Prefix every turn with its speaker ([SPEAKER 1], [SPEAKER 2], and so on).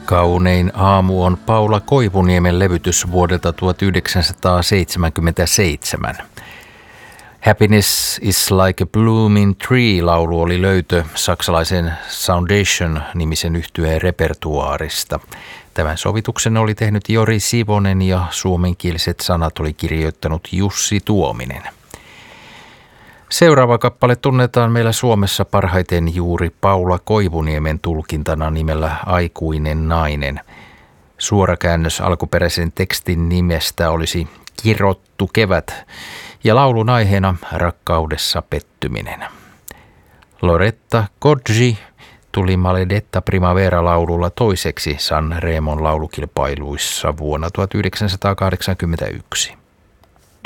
[SPEAKER 1] Kaunein aamu on Paula Koivuniemen levytys vuodelta 1977. Happiness is like a blooming tree -laulu oli löytö saksalaisen Soundation-nimisen yhtyeen repertuaarista. Tämän sovituksen oli tehnyt Jori Sivonen ja suomenkieliset sanat oli kirjoittanut Jussi Tuominen. Seuraava kappale tunnetaan meillä Suomessa parhaiten juuri Paula Koivuniemen tulkintana nimellä Aikuinen nainen. Suora käännös alkuperäisen tekstin nimestä olisi Kirottu kevät ja laulun aiheena rakkaudessa pettyminen. Loretta Goggi tuli Maledetta Primavera-laululla toiseksi San Remon laulukilpailuissa vuonna 1981.